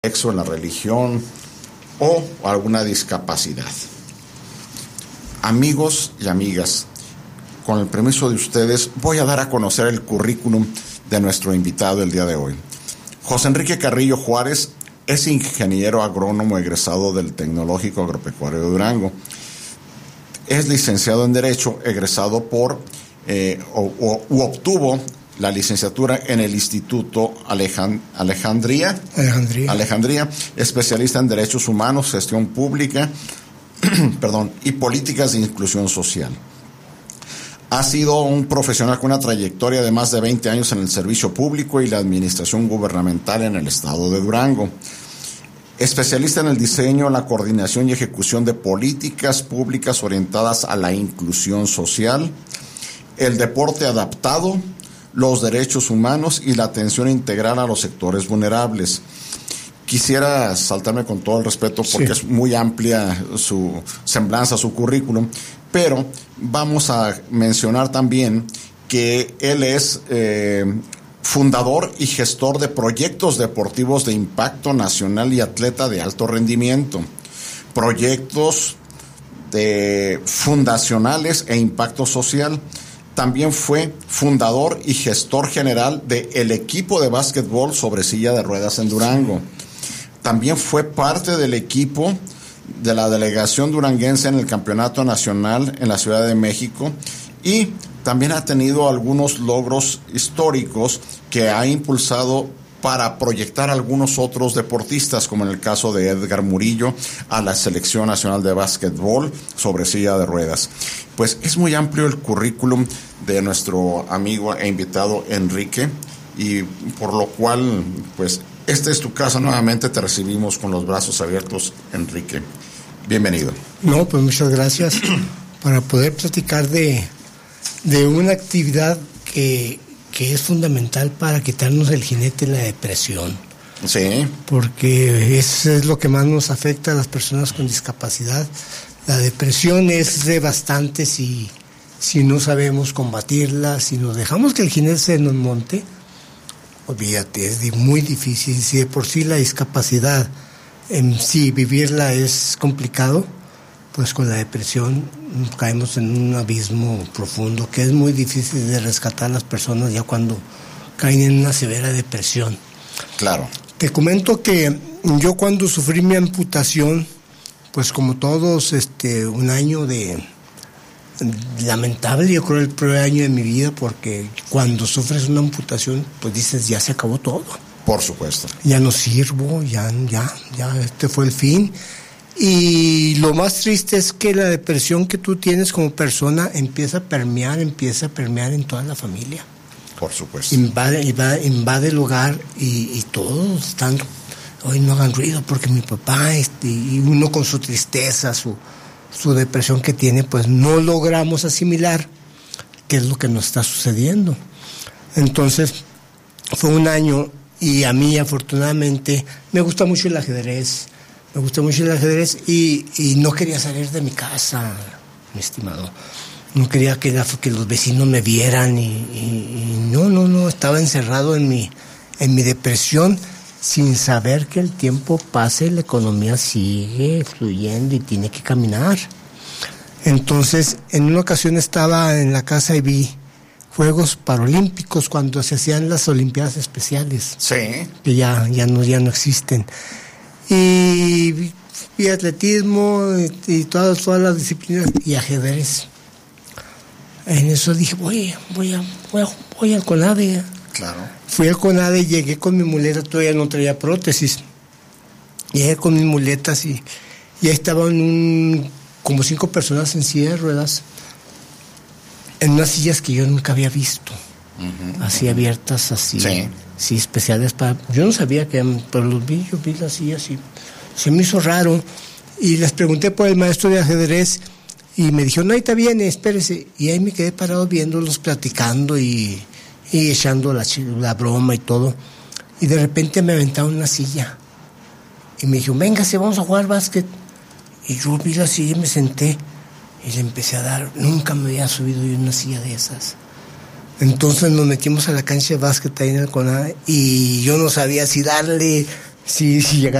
sexo, en la religión o alguna discapacidad. Amigos y amigas, con el permiso de ustedes, voy a dar a conocer el currículum de nuestro invitado el día de hoy. José Enrique Carrillo Juárez es ingeniero agrónomo egresado del Tecnológico Agropecuario de Durango. Es licenciado en Derecho, egresado por obtuvo la licenciatura en el Instituto Alejandría, especialista en Derechos Humanos, Gestión Pública y Políticas de Inclusión Social. Ha sido un profesional con una trayectoria de más de 20 años en el servicio público y la administración gubernamental en el estado de Durango. Especialista en el diseño, la coordinación y ejecución de políticas públicas orientadas a la inclusión social, el deporte adaptado, los derechos humanos y la atención integral a los sectores vulnerables. Quisiera saltarme con todo el respeto porque es muy amplia su semblanza, su currículum, pero vamos a mencionar también que él es fundador y gestor de proyectos deportivos de impacto nacional y atleta de alto rendimiento, proyectos fundacionales e impacto social. También fue fundador y gestor general del equipo de básquetbol sobre silla de ruedas en Durango. También fue parte del equipo de la delegación duranguense en el Campeonato Nacional en la Ciudad de México y también ha tenido algunos logros históricos que ha impulsado para proyectar a algunos otros deportistas, como en el caso de Edgar Murillo, a la Selección Nacional de Básquetbol sobre silla de ruedas. Pues es muy amplio el currículum de nuestro amigo e invitado Enrique, y por lo cual, pues, esta es tu casa, nuevamente te recibimos con los brazos abiertos, Enrique. Bienvenido. No, pues muchas gracias para poder platicar de una actividad que es fundamental para quitarnos el jinete de la depresión. Sí. Porque eso es lo que más nos afecta a las personas con discapacidad. La depresión es devastante si no sabemos combatirla, si nos dejamos que el jinete se nos monte. Olvídate, es muy difícil. Si de por sí la discapacidad en sí, vivirla es complicado, pues con la depresión caemos en un abismo profundo que es muy difícil de rescatar a las personas ya cuando caen en una severa depresión. Claro. Te comento que yo cuando sufrí mi amputación, pues como todos, un año lamentable, yo creo el peor año de mi vida, porque cuando sufres una amputación, pues dices, ya se acabó todo. Por supuesto. Ya no sirvo, ya, este fue el fin. Y lo más triste es que la depresión que tú tienes como persona empieza a permear en toda la familia. Por supuesto. Invade el hogar y todos están, hoy no hagan ruido porque mi papá, y uno con su tristeza, su depresión que tiene, pues no logramos asimilar qué es lo que nos está sucediendo. Entonces, fue un año y a mí afortunadamente me gusta mucho el ajedrez. Y no quería salir de mi casa, mi estimado. No quería que los vecinos me vieran y no, estaba encerrado en mi depresión sin saber que el tiempo pasa y la economía sigue fluyendo y tiene que caminar. Entonces, en una ocasión estaba en la casa y vi Juegos Paralímpicos cuando se hacían las Olimpiadas Especiales. Sí. Que ya no existen. Y atletismo y todas las disciplinas y ajedrez. En eso dije, voy al CONADE. Claro. Fui al CONADE y llegué con mi muleta, todavía no traía prótesis. Llegué con mis muletas y ahí estaban como 5 personas en silla de ruedas, en unas sillas que yo nunca había visto. Uh-huh. Así abiertas, así. Sí, especiales para... Yo no sabía que... Pero yo vi las sillas y se me hizo raro. Y les pregunté por el maestro de ajedrez y me dijo, no, ahí está bien, espérese. Y ahí me quedé parado viéndolos, platicando y echando la broma y todo. Y de repente me aventaron una silla. Y me dijo, véngase, vamos a jugar básquet. Y yo vi la silla y me senté. Y le empecé a dar... Nunca me había subido yo una silla de esas. Entonces nos metimos a la cancha de básquet ahí en el CONADE y yo no sabía si darle si llegara